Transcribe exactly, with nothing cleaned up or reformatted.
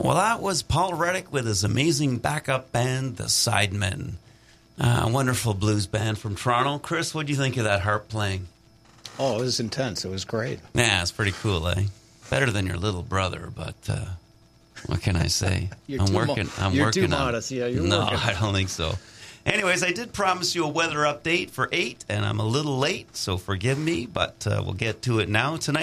Well, that was Paul Reddick with his amazing backup band, the Sidemen. Uh, a wonderful blues band from Toronto. Chris, what do you think of that harp playing? Oh, it was intense. It was great. Yeah, it's pretty cool, eh? Better than your little brother, but uh, what can I say? you're I'm too working. Mo- I'm you're working too on. modest. Yeah, you're no, working. I don't think so. Anyways, I did promise you a weather update for eight, and I'm a little late, so forgive me, but uh, we'll get to it now tonight.